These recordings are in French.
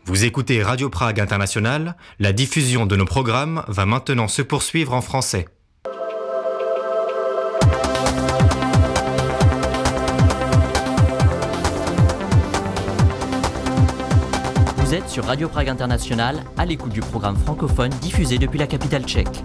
Vous écoutez Radio Prague International, la diffusion de nos programmes va maintenant se poursuivre en français. Vous êtes sur Radio Prague International, à l'écoute du programme francophone diffusé depuis la capitale tchèque.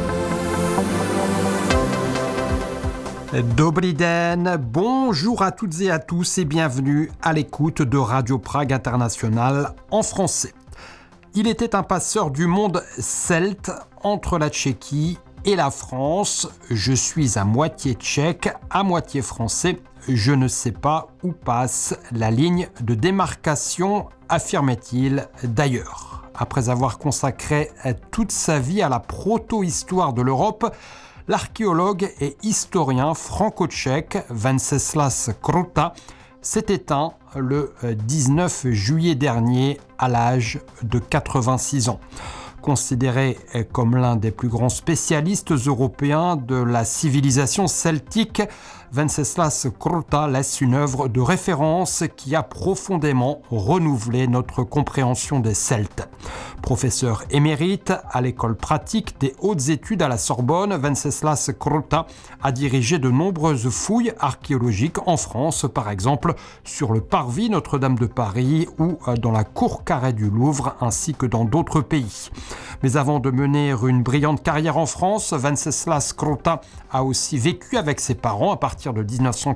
Dobrý den, bonjour à toutes et à tous et bienvenue à l'écoute de Radio Prague International en français. Il était un passeur du monde celte entre la Tchéquie et la France. Je suis à moitié tchèque, à moitié français. Je ne sais pas où passe la ligne de démarcation, affirmait-il d'ailleurs. Après avoir consacré toute sa vie à la proto-histoire de l'Europe, l'archéologue et historien franco-tchèque Venceslas Krota s'est éteint le 19 juillet dernier à l'âge de 86 ans. Considéré comme l'un des plus grands spécialistes européens de la civilisation celtique, Venceslas Krota laisse une œuvre de référence qui a profondément renouvelé notre compréhension des Celtes. Professeur émérite à l'école pratique des hautes études à la Sorbonne, Venceslas Krota a dirigé de nombreuses fouilles archéologiques en France, par exemple sur le parvis Notre-Dame de Paris ou dans la cour carrée du Louvre, ainsi que dans d'autres pays. Mais avant de mener une brillante carrière en France, Venceslas Krota a aussi vécu avec ses parents à partir de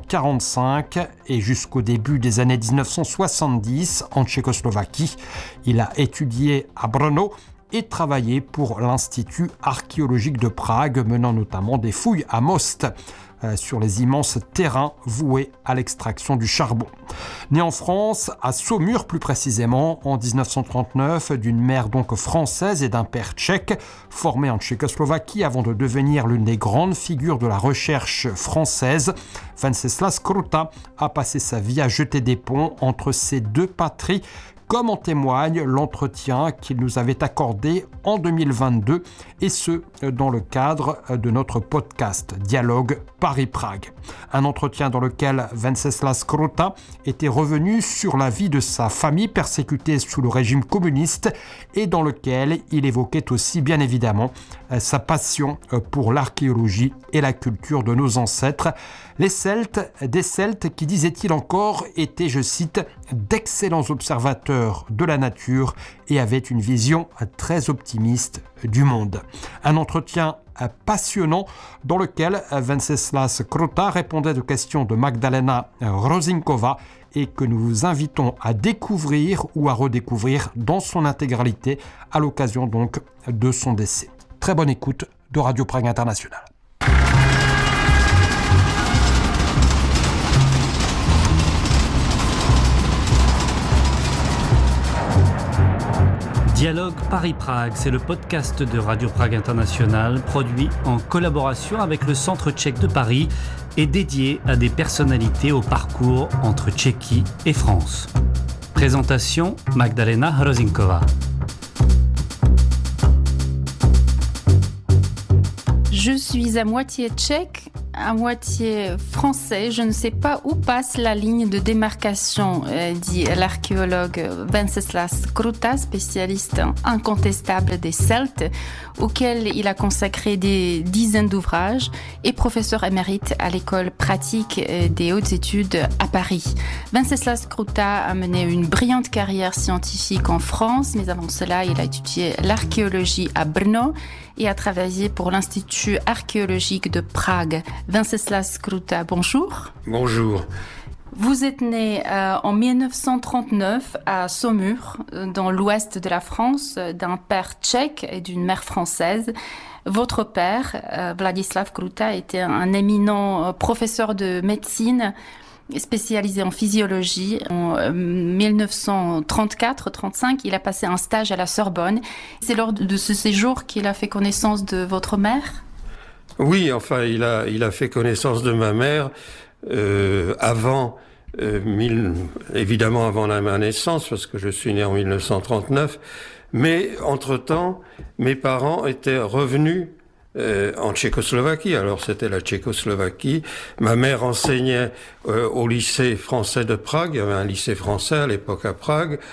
1945 et jusqu'au début des années 1970 en Tchécoslovaquie. Il a étudié à Brno et travaillé pour l'Institut archéologique de Prague, menant notamment des fouilles à Most, sur les immenses terrains voués à l'extraction du charbon. Né en France, à Saumur plus précisément, en 1939, d'une mère donc française et d'un père tchèque, formé en Tchécoslovaquie avant de devenir l'une des grandes figures de la recherche française, Venceslas Krota a passé sa vie à jeter des ponts entre ces deux patries, comme en témoigne l'entretien qu'il nous avait accordé en 2022, et ce, dans le cadre de notre podcast Dialogue Paris-Prague. Un entretien dans lequel Venceslas Krota était revenu sur la vie de sa famille persécutée sous le régime communiste et dans lequel il évoquait aussi bien évidemment sa passion pour l'archéologie et la culture de nos ancêtres. Les Celtes, des Celtes qui, disait-il encore, étaient, je cite, d'excellents observateurs de la nature et avaient une vision très optimiste du monde. Un entretien passionnant dans lequel Venceslas Krota répondait aux questions de Magdalena Hrozinkova et que nous vous invitons à découvrir ou à redécouvrir dans son intégralité à l'occasion donc de son décès. Très bonne écoute de Radio Prague International. Dialogue Paris-Prague, c'est le podcast de Radio Prague International, produit en collaboration avec le Centre tchèque de Paris et dédié à des personnalités au parcours entre Tchéquie et France. Présentation Magdalena Hrozinkova. Je suis à moitié tchèque, à moitié français. Je ne sais pas où passe la ligne de démarcation, dit l'archéologue Venceslas Krota, spécialiste incontestable des Celtes, auquel il a consacré des dizaines d'ouvrages, et professeur émérite à l'école pratique des hautes études à Paris. Venceslas Krota a mené une brillante carrière scientifique en France, mais avant cela, il a étudié l'archéologie à Brno et a travaillé pour l'Institut archéologique de Prague. Venceslas Krota, bonjour. Bonjour. Vous êtes né en 1939 à Saumur, dans l'ouest de la France, d'un père tchèque et d'une mère française. Votre père, Vladislav Krota, était un éminent professeur de médecine spécialisé en physiologie. En 1934-35, il a passé un stage à la Sorbonne. C'est lors de ce séjour qu'il a fait connaissance de votre mère ? Oui, enfin, il a fait connaissance de ma mère avant, évidemment avant ma naissance, parce que je suis né en 1939. Mais entre-temps, mes parents étaient revenus en Tchécoslovaquie. Alors c'était la Tchécoslovaquie. Ma mère enseignait au lycée français de Prague. Il y avait un lycée français à l'époque à Prague.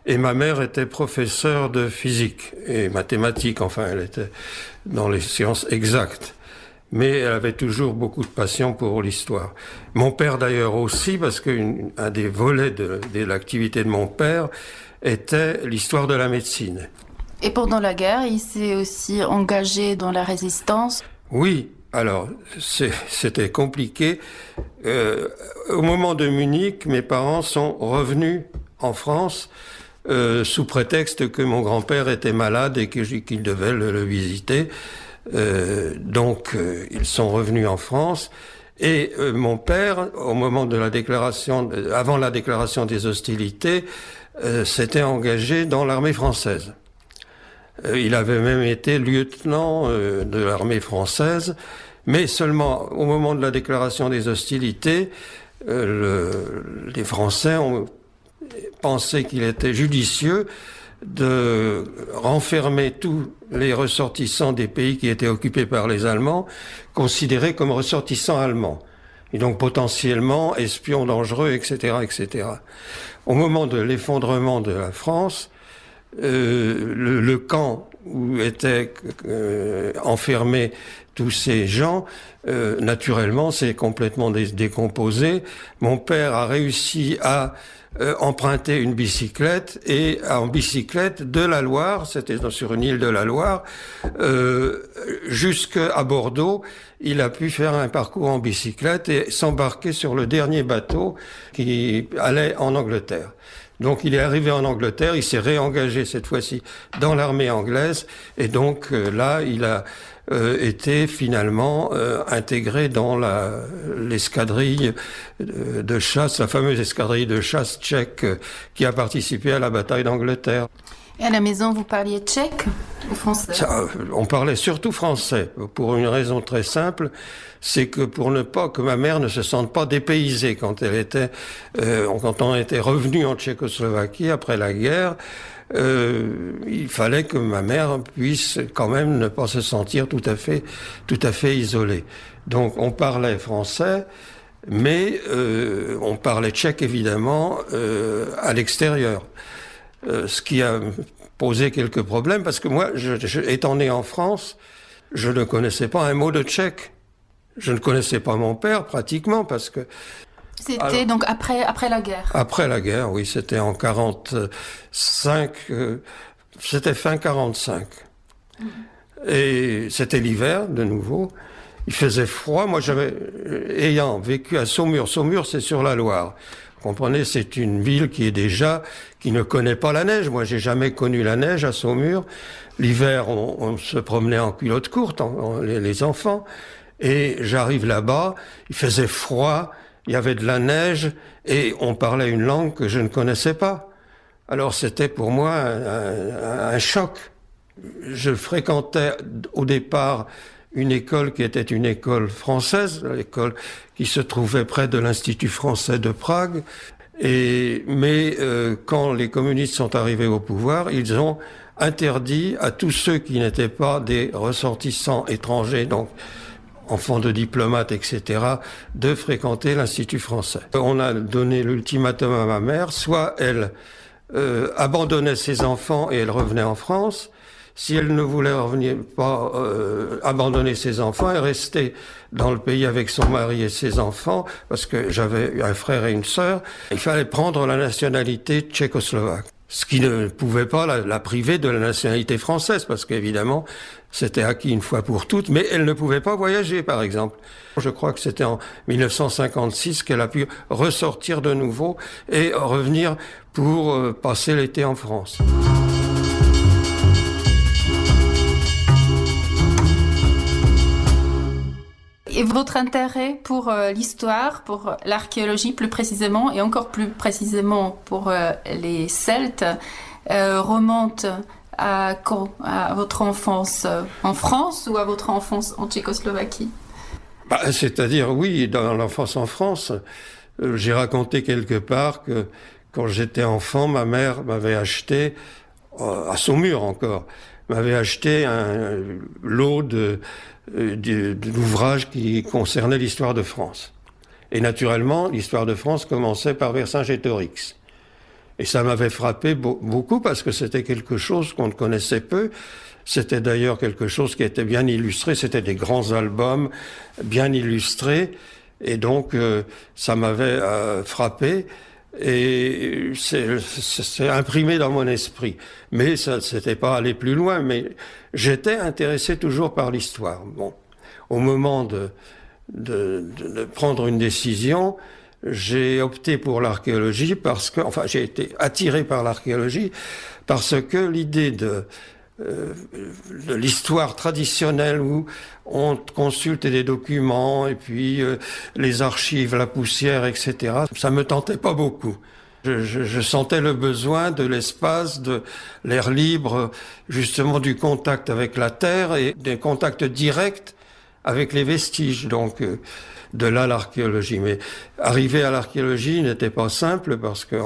Et ma mère était professeure de physique et mathématiques, enfin elle était dans les sciences exactes. Mais elle avait toujours beaucoup de passion pour l'histoire. Mon père d'ailleurs aussi, parce qu'un des volets de l'activité de mon père était l'histoire de la médecine. Et pendant la guerre, il s'est aussi engagé dans la résistance. Oui, alors c'était compliqué. Au moment de Munich, mes parents sont revenus en France sous prétexte que mon grand-père était malade et qu'il devait le visiter. Donc ils sont revenus en France. Et mon père, au moment de la déclaration, avant la déclaration des hostilités, s'était engagé dans l'armée française. Il avait même été lieutenant de l'armée française, mais seulement au moment de la déclaration des hostilités, les Français ont pensé qu'il était judicieux de renfermer tous les ressortissants des pays qui étaient occupés par les Allemands, considérés comme ressortissants allemands, et donc potentiellement espions dangereux, etc., etc. Au moment de l'effondrement de la France, le camp où étaient enfermés tous ces gens, naturellement, s'est complètement décomposé. Mon père a réussi à emprunter une bicyclette et en bicyclette de la Loire, c'était sur une île de la Loire, jusqu'à Bordeaux, il a pu faire un parcours en bicyclette et s'embarquer sur le dernier bateau qui allait en Angleterre. Donc il est arrivé en Angleterre, il s'est réengagé cette fois-ci dans l'armée anglaise et donc là il a été finalement intégré dans l'escadrille de chasse, la fameuse escadrille de chasse tchèque qui a participé à la bataille d'Angleterre. Et à la maison, vous parliez tchèque ou français? On parlait surtout français, pour une raison très simple, c'est que pour ne pas que ma mère ne se sente pas dépaysée quand on était revenu en Tchécoslovaquie après la guerre. Il fallait que ma mère puisse quand même ne pas se sentir tout à fait isolée. Donc on parlait français, mais on parlait tchèque évidemment à l'extérieur. Ce qui a posé quelques problèmes parce que moi, étant né en France, je ne connaissais pas un mot de tchèque. Je ne connaissais pas mon père pratiquement parce que... C'était donc après la guerre? Après la guerre, oui, c'était en 45, c'était fin 45. Et c'était l'hiver, de nouveau. Il faisait froid. Moi, ayant vécu à Saumur, c'est sur la Loire. Vous comprenez, c'est une ville qui ne connaît pas la neige. Moi, j'ai jamais connu la neige à Saumur. L'hiver, on se promenait en culotte courte, les enfants. Et j'arrive là-bas, il faisait froid, il y avait de la neige, et on parlait une langue que je ne connaissais pas. Alors c'était pour moi un choc. Je fréquentais au départ une école qui était une école française, l'école qui se trouvait près de l'Institut français de Prague. Mais quand les communistes sont arrivés au pouvoir, ils ont interdit à tous ceux qui n'étaient pas des ressortissants étrangers, donc enfants de diplomates, etc., de fréquenter l'Institut français. On a donné l'ultimatum à ma mère, soit elle abandonnait ses enfants et elle revenait en France. Si elle ne voulait pas abandonner ses enfants, elle restait dans le pays avec son mari et ses enfants, parce que j'avais un frère et une sœur. Il fallait prendre la nationalité tchécoslovaque. Ce qui ne pouvait pas la priver de la nationalité française, parce qu'évidemment, c'était acquis une fois pour toutes, mais elle ne pouvait pas voyager, par exemple. Je crois que c'était en 1956 qu'elle a pu ressortir de nouveau et revenir pour passer l'été en France. Et votre intérêt pour l'histoire, pour l'archéologie plus précisément, et encore plus précisément pour les Celtes, remonte à quand? À votre enfance en France ou à votre enfance en Tchécoslovaquie? C'est-à-dire, oui, dans l'enfance en France, j'ai raconté quelque part que quand j'étais enfant, ma mère m'avait acheté, à Saumur encore, m'avait acheté un lot d'ouvrages qui concernaient l'histoire de France. Et naturellement, l'histoire de France commençait par Vercingétorix. Et ça m'avait frappé beaucoup parce que c'était quelque chose qu'on ne connaissait peu. C'était d'ailleurs quelque chose qui était bien illustré. C'était des grands albums bien illustrés. Et donc, ça m'avait frappé. Et c'est imprimé dans mon esprit. Mais ça, c'était pas aller plus loin. Mais j'étais intéressé toujours par l'histoire. Bon, au moment de prendre une décision, j'ai opté pour l'archéologie j'ai été attiré par l'archéologie parce que l'idée de l'histoire traditionnelle où on consulte des documents et puis les archives, la poussière, etc., ça me tentait pas beaucoup. Je sentais le besoin de l'espace, de l'air libre, justement du contact avec la terre et des contacts directs avec les vestiges. Donc, de là l'archéologie. Mais arriver à l'archéologie n'était pas simple parce que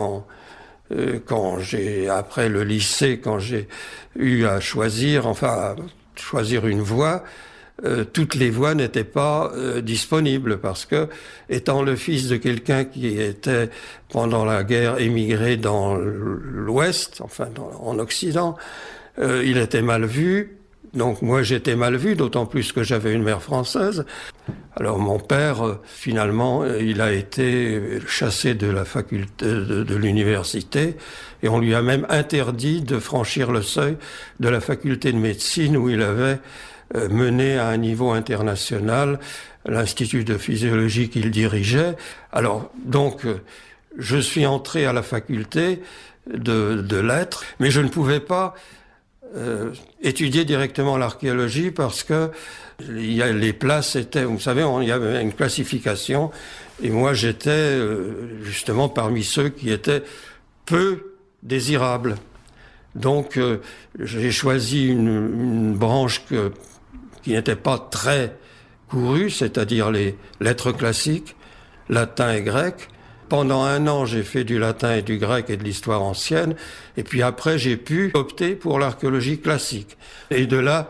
après le lycée, quand j'ai eu à choisir une voie, toutes les voies n'étaient pas disponibles parce que, étant le fils de quelqu'un qui était pendant la guerre émigré dans l'Ouest, en Occident, il était mal vu. Donc moi j'étais mal vu, d'autant plus que j'avais une mère française. Alors mon père, finalement, il a été chassé de la faculté de l'université et on lui a même interdit de franchir le seuil de la faculté de médecine où il avait mené à un niveau international l'institut de physiologie qu'il dirigeait. Alors donc je suis entré à la faculté de lettres, mais je ne pouvais pas étudier directement l'archéologie parce que les places étaient, vous savez, il y avait une classification et moi j'étais justement parmi ceux qui étaient peu désirables. Donc j'ai choisi une branche qui n'était pas très courue, c'est-à-dire les lettres classiques, latin et grec. Pendant 1 an, j'ai fait du latin et du grec et de l'histoire ancienne. Et puis après, j'ai pu opter pour l'archéologie classique. Et de là,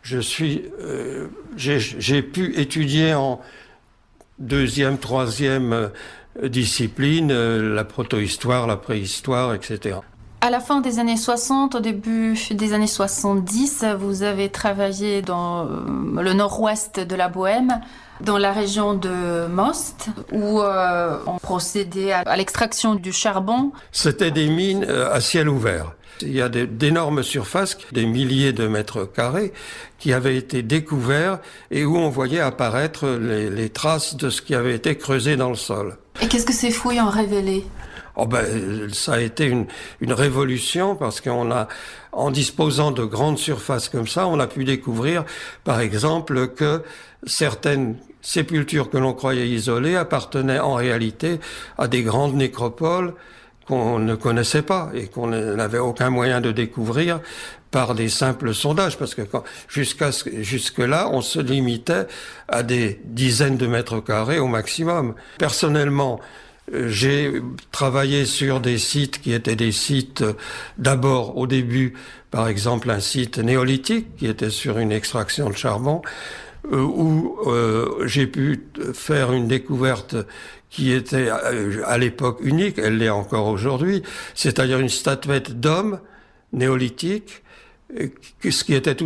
j'ai pu étudier en 2e, 3e discipline la protohistoire, la préhistoire, etc. À la fin des années 60, au début des années 70, vous avez travaillé dans le nord-ouest de la Bohème, dans la région de Most, où on procédait à l'extraction du charbon. C'était des mines à ciel ouvert. Il y a d'énormes surfaces, des milliers de mètres carrés, qui avaient été découverts et où on voyait apparaître les traces de ce qui avait été creusé dans le sol. Et qu'est-ce que ces fouilles ont révélé ? Ça a été une révolution parce en disposant de grandes surfaces comme ça, on a pu découvrir, par exemple, que certaines sépultures que l'on croyait isolées appartenaient en réalité à des grandes nécropoles qu'on ne connaissait pas et qu'on n'avait aucun moyen de découvrir par des simples sondages, parce que jusque-là, on se limitait à des dizaines de mètres carrés au maximum. Personnellement, j'ai travaillé sur des sites qui étaient des sites d'abord au début, par exemple un site néolithique qui était sur une extraction de charbon, où j'ai pu faire une découverte qui était à l'époque unique, elle l'est encore aujourd'hui, c'est-à-dire une statuette d'homme néolithique, ce qui était tout